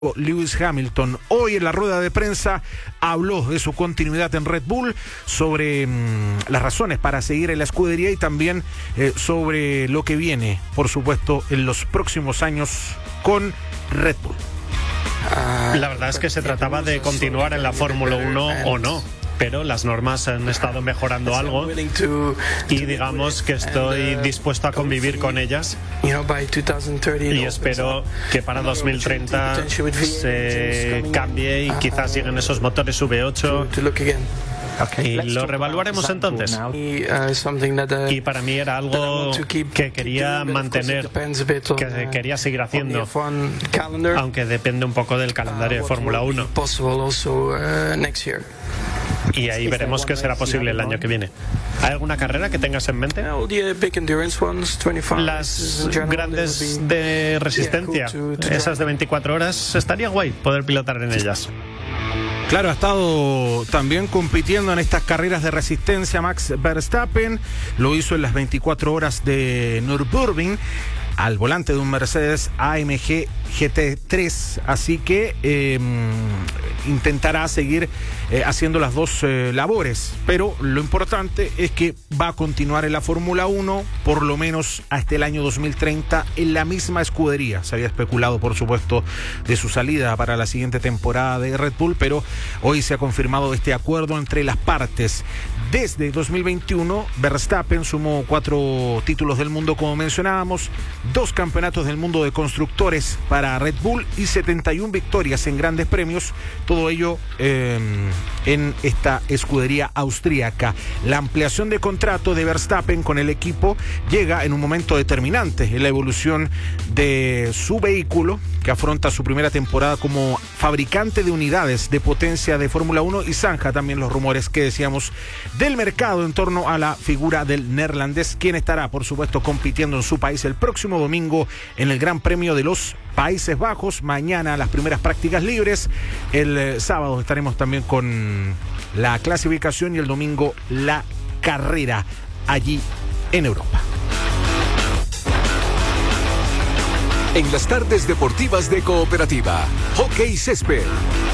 Lewis Hamilton. Hoy en la rueda de prensa habló de su continuidad en Red Bull, sobre las razones para seguir en la escudería y también sobre lo que viene, por supuesto, en los próximos años con Red Bull. La verdad es que se trataba de continuar en la Fórmula 1 o no, pero las normas han estado mejorando algo y digamos que estoy dispuesto a convivir con ellas y espero que para 2030 se cambie y quizás lleguen esos motores V8 y lo reevaluaremos entonces. Y para mí era algo que quería mantener, que quería seguir haciendo, aunque depende un poco del calendario de Fórmula 1. Y ahí veremos qué será posible el año que viene. ¿Hay alguna carrera que tengas en mente? Las grandes de resistencia, esas de 24 horas, estaría guay poder pilotar en ellas. Claro, ha estado también compitiendo en estas carreras de resistencia Max Verstappen. Lo hizo en las 24 horas de Nürburgring, al volante de un Mercedes AMG GT3, así que intentará seguir haciendo las dos labores, pero lo importante es que va a continuar en la Fórmula 1 por lo menos hasta el año 2030 en la misma escudería. Se había especulado, por supuesto, de su salida para la siguiente temporada de Red Bull, pero hoy se ha confirmado este acuerdo entre las partes. Desde 2021, Verstappen sumó 4 títulos del mundo, como mencionábamos, 2 campeonatos del mundo de constructores para Red Bull y 71 victorias en grandes premios, todo ello en esta escudería austríaca. La ampliación de contrato de Verstappen con el equipo llega en un momento determinante en la evolución de su vehículo, que afronta su primera temporada como fabricante de unidades de potencia de Fórmula 1 y zanja también los rumores que decíamos del mercado en torno a la figura del neerlandés, quien estará, por supuesto, compitiendo en su país el próximo domingo en el Gran Premio de los Países Bajos. Mañana las primeras prácticas libres, el sábado estaremos también con la clasificación y el domingo la carrera allí en Europa. En las tardes deportivas de Cooperativa, Hockey Césped.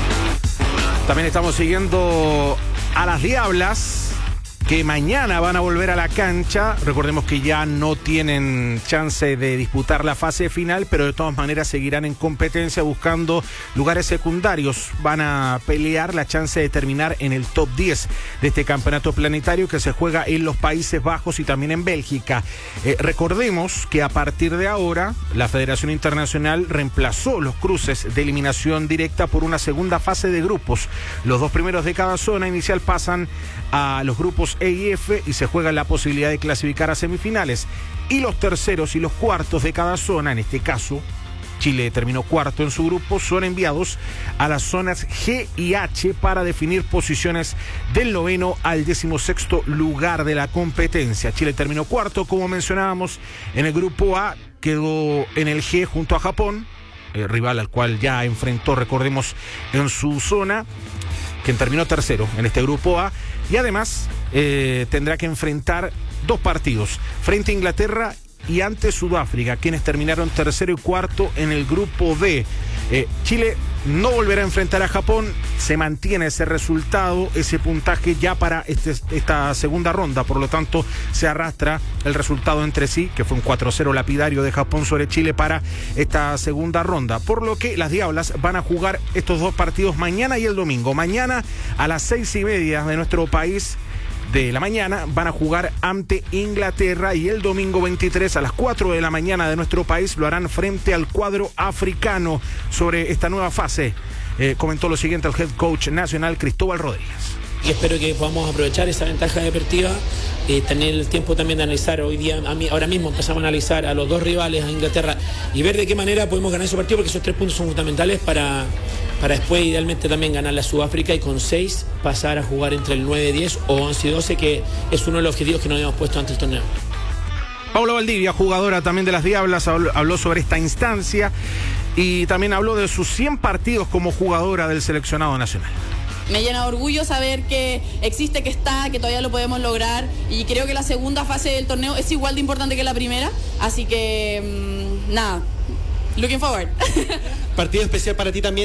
También estamos siguiendo a las Diablas, que mañana van a volver a la cancha. Recordemos que ya no tienen chance de disputar la fase final, pero de todas maneras seguirán en competencia buscando lugares secundarios. Van a pelear la chance de terminar en el top 10 de este campeonato planetario que se juega en los Países Bajos y también en Bélgica. Recordemos que a partir de ahora la Federación Internacional reemplazó los cruces de eliminación directa por una segunda fase de grupos. Los 2 primeros de cada zona inicial pasan a los grupos E y F y se juega la posibilidad de clasificar a semifinales, y los terceros y los cuartos de cada zona, en este caso Chile terminó cuarto en su grupo, son enviados a las zonas G y H para definir posiciones del 9º al 16º lugar de la competencia. Chile terminó cuarto, como mencionábamos, en el grupo A, quedó en el G junto a Japón, rival al cual ya enfrentó, recordemos, en su zona, quien terminó tercero en este grupo A, y además tendrá que enfrentar 2 partidos frente a Inglaterra y ante Sudáfrica, quienes terminaron tercero y cuarto en el grupo D. Chile no volverá a enfrentar a Japón, se mantiene ese resultado, ese puntaje ya para esta segunda ronda, por lo tanto se arrastra el resultado entre sí, que fue un 4-0 lapidario de Japón sobre Chile para esta segunda ronda, por lo que las Diablas van a jugar estos 2 partidos mañana y el domingo. Mañana a las 6:30 de nuestro país de la mañana van a jugar ante Inglaterra, y el domingo 23 a las 4 de la mañana de nuestro país lo harán frente al cuadro africano. Sobre esta nueva fase comentó lo siguiente el head coach nacional Cristóbal Rodríguez. Y espero que podamos aprovechar esa ventaja deportiva y tener el tiempo también de analizar. Hoy día, ahora mismo empezamos a analizar a los 2 rivales, a Inglaterra, y ver de qué manera podemos ganar ese partido, porque esos 3 puntos son fundamentales para después idealmente también ganar la Sudáfrica y con 6 pasar a jugar entre el 9-10 o 11-12, que es uno de los objetivos que nos habíamos puesto ante el torneo. Paula Valdivia, jugadora también de las Diablas, habló sobre esta instancia y también habló de sus 100 partidos como jugadora del seleccionado nacional. Me llena de orgullo saber que existe, que está, que todavía lo podemos lograr, y creo que la segunda fase del torneo es igual de importante que la primera, así que nada, looking forward. Partido especial para ti también.